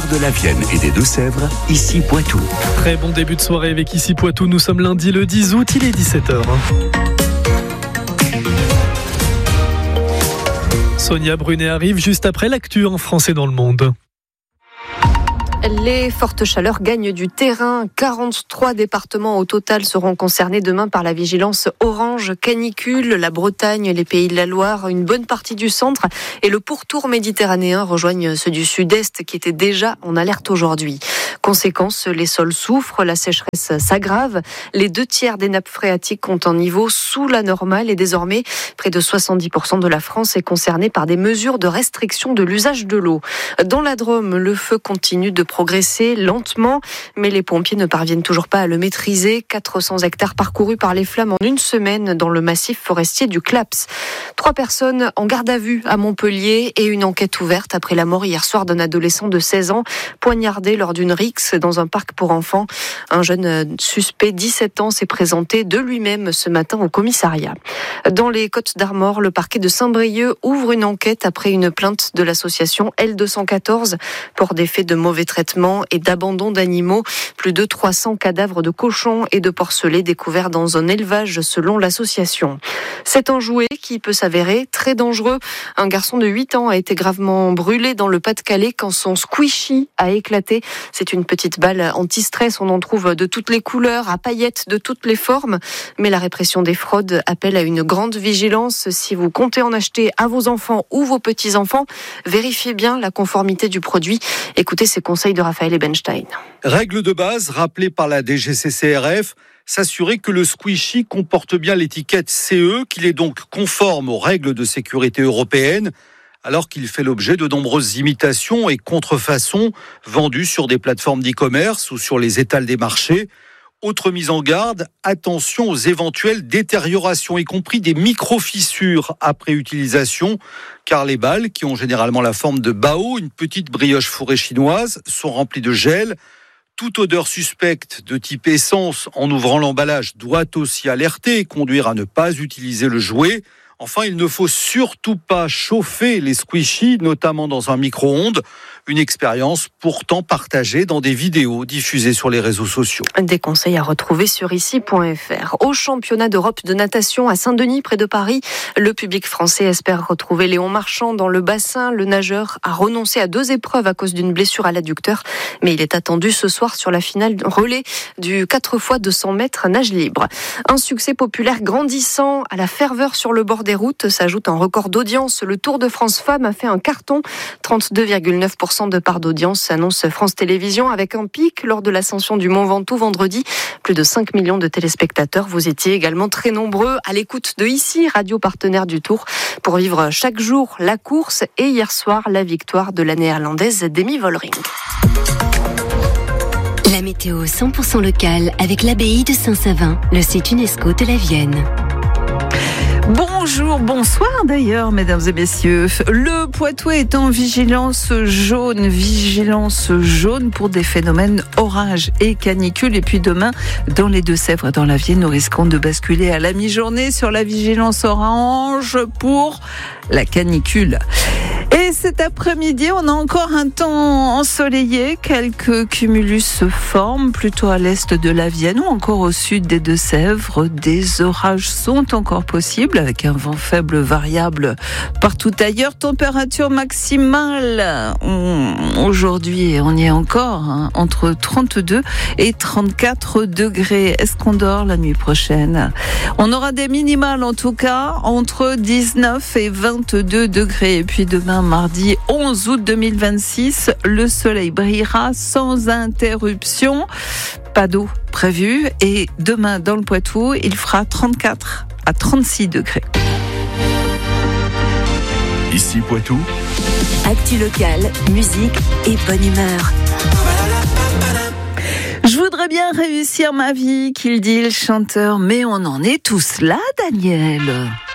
de la Vienne et des Deux-Sèvres, ici Poitou. Très bon début de soirée avec ici Poitou. Nous sommes lundi le 10 août, il est 17h. Sonia Brunet arrive juste après l'actu en français dans le monde. Les fortes chaleurs gagnent du terrain. 43 départements au total seront concernés demain par la vigilance orange canicule. La Bretagne, les Pays de la Loire, une bonne partie du centre et le pourtour méditerranéen rejoignent ceux du sud-est qui étaient déjà en alerte aujourd'hui. Conséquence, les sols souffrent, la sécheresse s'aggrave. Les 2/3 des nappes phréatiques ont un niveau sous la normale et désormais, près de 70% de la France est concernée par des mesures de restriction de l'usage de l'eau. Dans la Drôme, le feu continue de progresser lentement, mais les pompiers ne parviennent toujours pas à le maîtriser. 400 hectares parcourus par les flammes en une semaine dans le massif forestier du Claps. 3 personnes en garde à vue à Montpellier et une enquête ouverte après la mort hier soir d'un adolescent de 16 ans poignardé lors d'une rixe dans un parc pour enfants. Un jeune suspect, 17 ans, s'est présenté de lui-même ce matin au commissariat. Dans les Côtes-d'Armor, le parquet de Saint-Brieuc ouvre une enquête après une plainte de l'association L214 pour des faits de mauvais traitement et d'abandon d'animaux. Plus de 300 cadavres de cochons et de porcelets découverts dans un élevage selon l'association. C'est un jouet qui peut s'avérer très dangereux. Un garçon de 8 ans a été gravement brûlé dans le Pas-de-Calais quand son squishy a éclaté. C'est une petite balle anti-stress. On en trouve de toutes les couleurs, à paillettes de toutes les formes. Mais la répression des fraudes appelle à une grande vigilance. Si vous comptez en acheter à vos enfants ou vos petits-enfants, vérifiez bien la conformité du produit. Écoutez ces conseils de Raphaël Ebenstein. Règle de base rappelée par la DGCCRF, s'assurer que le squishy comporte bien l'étiquette CE, qu'il est donc conforme aux règles de sécurité européennes, alors qu'il fait l'objet de nombreuses imitations et contrefaçons vendues sur des plateformes d'e-commerce ou sur les étals des marchés. Autre mise en garde, attention aux éventuelles détériorations, y compris des micro-fissures après utilisation, car les balles, qui ont généralement la forme de bao, une petite brioche fourrée chinoise, sont remplies de gel. Toute odeur suspecte de type essence en ouvrant l'emballage doit aussi alerter et conduire à ne pas utiliser le jouet. Enfin, il ne faut surtout pas chauffer les squishies, notamment dans un micro-ondes. Une expérience pourtant partagée dans des vidéos diffusées sur les réseaux sociaux. Des conseils à retrouver sur ici.fr. Au championnat d'Europe de natation à Saint-Denis, près de Paris, le public français espère retrouver Léon Marchand dans le bassin. Le nageur a renoncé à 2 épreuves à cause d'une blessure à l'adducteur, mais il est attendu ce soir sur la finale relais du 4x200 mètres nage libre. Un succès populaire grandissant à la ferveur sur le bord des routes s'ajoute un record d'audience. Le Tour de France Femmes a fait un carton, 32,9% de part d'audience, annonce France Télévisions, avec un pic lors de l'ascension du Mont Ventoux vendredi. Plus de 5 millions de téléspectateurs. Vous étiez également très nombreux à l'écoute de ici, radio partenaire du Tour, pour vivre chaque jour la course et hier soir la victoire de la néerlandaise Demi Vollering. La météo 100% locale avec l'abbaye de Saint-Savin, le site UNESCO de la Vienne. Bonjour, bonsoir d'ailleurs, mesdames et messieurs. Le Poitou est en vigilance jaune pour des phénomènes orage et canicule. Et puis demain, dans les Deux-Sèvres, dans la Vienne, nous risquons de basculer à la mi-journée sur la vigilance orange pour la canicule. Et cet après-midi, on a encore un temps ensoleillé. Quelques cumulus se forment plutôt à l'est de la Vienne ou encore au sud des Deux-Sèvres. Des orages sont encore possibles avec un vent faible variable partout ailleurs. Température maximale aujourd'hui, on y est encore, entre 32 et 34 degrés. Est-ce qu'on dort la nuit prochaine? On aura des minimales en tout cas entre 19 et 22 degrés. Et puis demain, mardi 11 août 2026, le soleil brillera sans interruption. Pas d'eau prévue. Et demain, dans le Poitou, il fera 34 à 36 degrés. Ici Poitou. Actu locale, musique et bonne humeur. Je voudrais bien réussir ma vie, qu'il dit le chanteur, mais on en est tous là, Daniel.